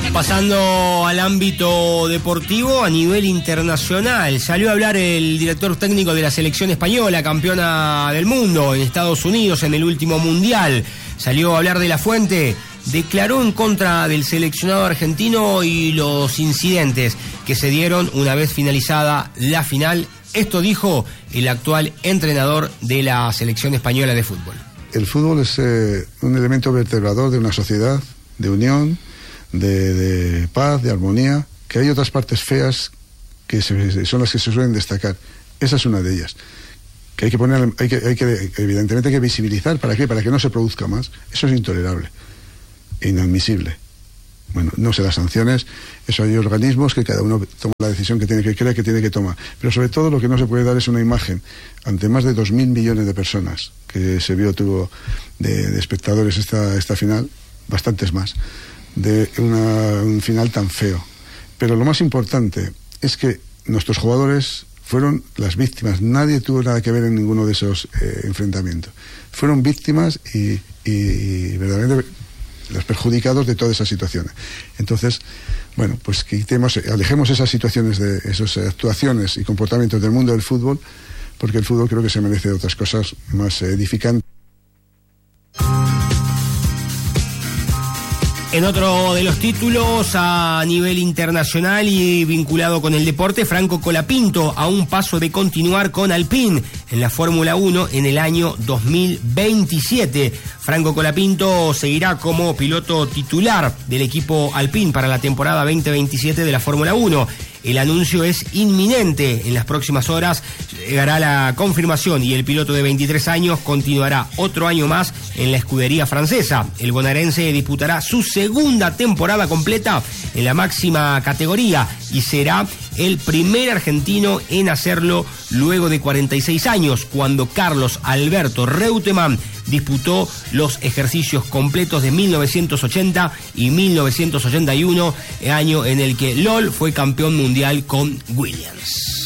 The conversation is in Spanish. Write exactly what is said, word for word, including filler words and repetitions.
Pasando al ámbito deportivo, a nivel internacional, salió a hablar el director técnico de la selección española, campeona del mundo en Estados Unidos en el último mundial. Salió a hablar de La Fuente, declaró en contra del seleccionado argentino y los incidentes que se dieron una vez finalizada la final. Esto dijo el actual entrenador de la selección española de fútbol. El fútbol es eh, un elemento vertebrador de una sociedad, de unión, de, de paz, de armonía, que hay otras partes feas que se, son las que se suelen destacar. Esa es una de ellas, que hay que poner, hay que, hay que evidentemente hay que visibilizar. ¿Para qué? Para que no se produzca más. Eso es intolerable, inadmisible. Bueno, no sé las sanciones, eso hay organismos que cada uno toma la decisión que tiene que creer que tiene que tomar, pero sobre todo lo que no se puede dar es una imagen ante más de dos mil millones de personas que se vio tuvo de, de espectadores esta, esta final, bastantes más, de una, un final tan feo. Pero lo más importante es que nuestros jugadores fueron las víctimas. Nadie tuvo nada que ver en ninguno de esos eh, enfrentamientos. Fueron víctimas y, y, y verdaderamente los perjudicados de todas esas situaciones. Entonces, bueno, pues quitemos, alejemos esas situaciones, de esas actuaciones y comportamientos del mundo del fútbol, porque el fútbol creo que se merece otras cosas más edificantes. En otro de los títulos a nivel internacional y vinculado con el deporte, Franco Colapinto a un paso de continuar con Alpine en la Fórmula uno en el año dos mil veintisiete. Franco Colapinto seguirá como piloto titular del equipo Alpine para la temporada veinte veintisiete de la Fórmula uno. El anuncio es inminente. En las próximas horas llegará la confirmación y el piloto de veintitrés años continuará otro año más en la escudería francesa. El bonaerense disputará su segunda temporada completa en la máxima categoría y será el primer argentino en hacerlo luego de cuarenta y seis años, cuando Carlos Alberto Reutemann disputó los ejercicios completos de mil novecientos ochenta y mil novecientos ochenta y uno, año en el que Loll fue campeón mundial con Williams.